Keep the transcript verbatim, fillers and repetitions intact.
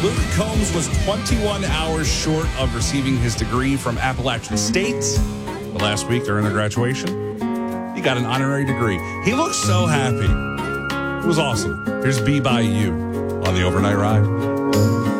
Luke Combs was twenty-one hours short of receiving his degree from Appalachian State. But last week during their graduation, he got an honorary degree. He looked so happy. It was awesome. Here's Be By You on the Overnight Ride.